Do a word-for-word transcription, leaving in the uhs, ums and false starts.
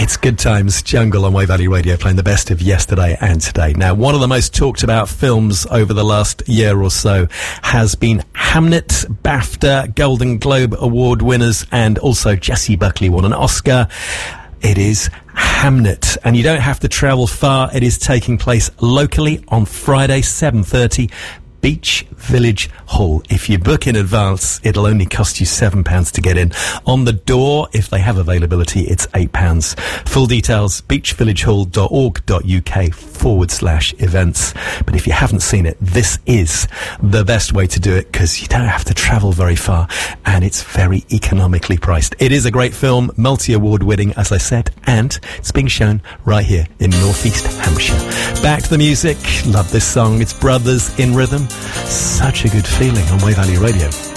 It's Good Times, Jungle on Way Valley Radio, playing the best of yesterday and today. Now, one of the most talked about films over the last year or so has been Hamnet. BAFTA, Golden Globe Award winners, and also Jessie Buckley won an Oscar. It is Hamnet, and you don't have to travel far. It is taking place locally on Friday, seven thirty, Beach Village Hall. If you book in advance, it'll only cost you seven pounds to get in. On the door, if they have availability, it's eight pounds. Full details, beachvillagehall.org.uk forward slash events. But if you haven't seen it, this is the best way to do it, because you don't have to travel very far, and it's very economically priced. It is a great film, multi-award winning, as I said, and it's being shown right here in North East Hampshire. Back to the music. Love this song. It's Brothers in Rhythm. Such a good feeling on Way Valley Radio.